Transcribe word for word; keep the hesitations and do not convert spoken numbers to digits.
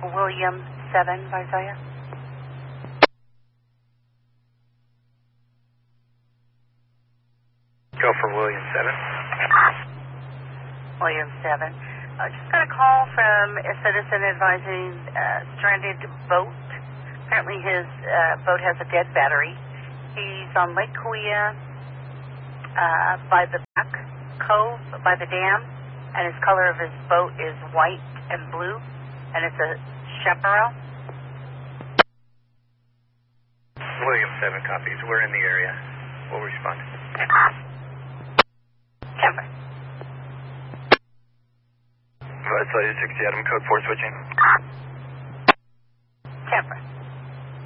William seven, Visalia. Go for William seven. William seven. I just got a call from a citizen advising uh, stranded boat. Apparently his uh, boat has a dead battery. He's on Lake Cahuilla uh, by the back cove, by the dam, and his color of his boat is white and blue, and it's a chaparral. William seven copies. We're in the area. We'll respond. Camper. Visalia sixty, Adam, code four switching.